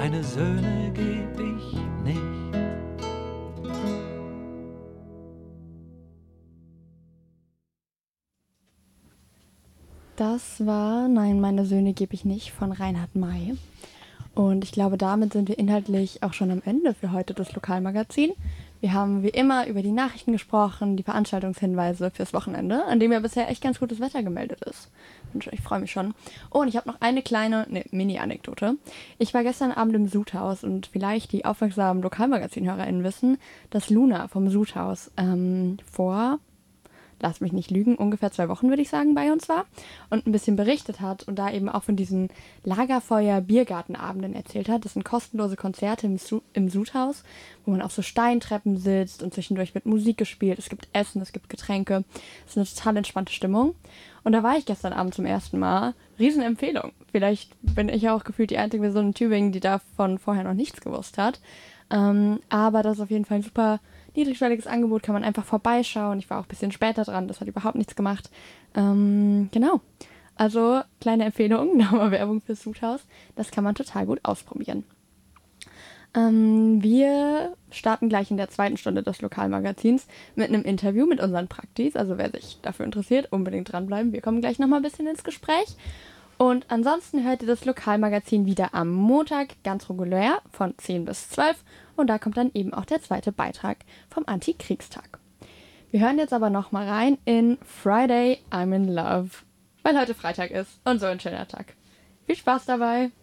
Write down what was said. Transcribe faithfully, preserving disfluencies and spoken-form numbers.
meine Söhne geb ich nicht. Das war Nein, meine Söhne gebe ich nicht von Reinhard May. Und ich glaube, damit sind wir inhaltlich auch schon am Ende für heute des Lokalmagazin. Wir haben wie immer über die Nachrichten gesprochen, die Veranstaltungshinweise fürs Wochenende, an dem ja bisher echt ganz gutes Wetter gemeldet ist. Und ich freue mich schon. Oh, und ich habe noch eine kleine, ne, Mini-Anekdote. Ich war gestern Abend im Sudhaus und vielleicht die aufmerksamen Lokalmagazin-HörerInnen wissen, dass Luna vom Sudhaus ähm, vor... lass mich nicht lügen, ungefähr zwei Wochen, würde ich sagen, bei uns war und ein bisschen berichtet hat und da eben auch von diesen Lagerfeuer-Biergartenabenden erzählt hat. Das sind kostenlose Konzerte im, Su- im Sudhaus, wo man auf so Steintreppen sitzt und zwischendurch wird Musik gespielt. Es gibt Essen, es gibt Getränke. Es ist eine total entspannte Stimmung. Und da war ich gestern Abend zum ersten Mal. Riesenempfehlung. Vielleicht bin ich auch gefühlt die einzige Person in Tübingen, die davon vorher noch nichts gewusst hat. Ähm, aber das ist auf jeden Fall ein super niedrigschwelliges Angebot, kann man einfach vorbeischauen. Ich war auch ein bisschen später dran, das hat überhaupt nichts gemacht. Ähm, genau. Also, kleine Empfehlung, nochmal Werbung fürs Sudhaus. Das kann man total gut ausprobieren. Ähm, wir starten gleich in der zweiten Stunde des Lokalmagazins mit einem Interview mit unseren Praktis. Also, wer sich dafür interessiert, unbedingt dranbleiben. Wir kommen gleich nochmal ein bisschen ins Gespräch. Und ansonsten hört ihr das Lokalmagazin wieder am Montag ganz regulär von zehn bis zwölf und da kommt dann eben auch der zweite Beitrag vom Antikriegstag. Wir hören jetzt aber nochmal rein in Friday I'm in Love, weil heute Freitag ist und so ein schöner Tag. Viel Spaß dabei!